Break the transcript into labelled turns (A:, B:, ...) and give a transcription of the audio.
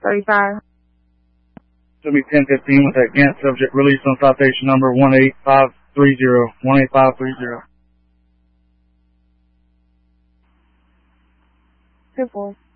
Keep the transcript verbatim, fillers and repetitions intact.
A: thirty-five.
B: Show me ten fifteen with that Gant subject release on citation number one eight five three zero. one eight five three zero.
A: Two four.